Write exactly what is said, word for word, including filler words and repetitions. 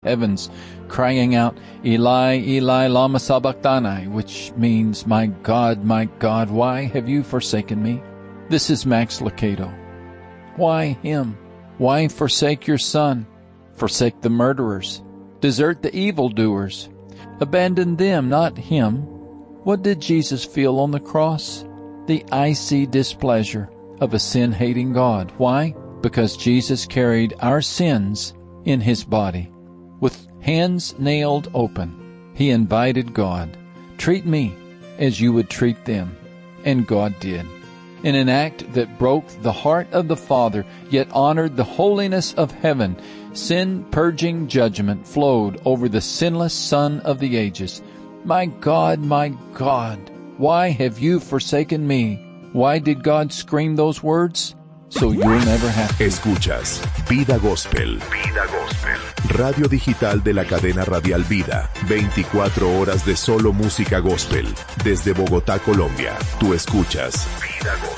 heavens, crying out, Eli, Eli, lama sabachthani, which means, My God, my God, why have you forsaken me? This is Max Lucado. Why him? Why forsake your son? Forsake the murderers. Desert the evildoers. Abandon them, not him. What did Jesus feel on the cross? The icy displeasure of a sin-hating God. Why? Because Jesus carried our sins in his body. With hands nailed open, he invited God, treat me as you would treat them. And God did. In an act that broke the heart of the Father, yet honored the holiness of heaven, sin-purging judgment flowed over the sinless Son of the ages. My God, my God, why have you forsaken me? Why did God scream those words? So you'll never have to. Escuchas Vida Gospel. Vida Gospel. Radio digital de la cadena radial Vida. veinticuatro horas de solo música gospel. Desde Bogotá, Colombia. Tú escuchas Vida Gospel.